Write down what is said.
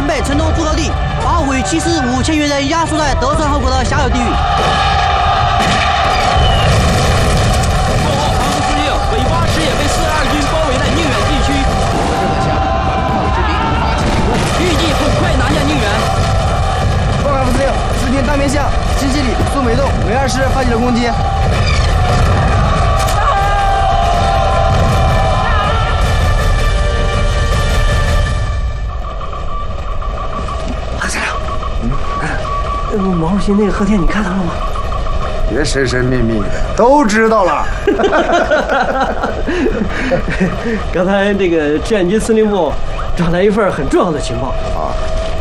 城北城东诸高地，把伪骑士5000余人压缩在德川后国的狭小地域。 报告航空司令，尾巴师也被42军包围在宁远地区。 日本向反炮之兵发起进攻， 预计很快拿下宁远。 报告副司令，四天当面向金西里、苏美洞、伪2师发起了攻击。 毛主席那个贺电你看到了吗？ 别神神秘秘的，都知道了。 刚才这个志愿军司令部找来一份很重要的情报啊，